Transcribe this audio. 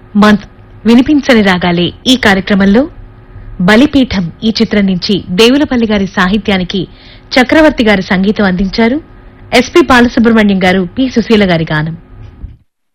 వినిపించని రాగాలే ఈ కార్యక్రమంలో బలిపీఠం ఈ చిత్రం నుంచి దేవులపల్లి గారి సాహిత్యానికి చక్రవర్తి గారి సంగీతం అందించారు. ఎస్పి బాలసుబ్రహ్మణ్యం గారు, పి సుశీల గారి గానం.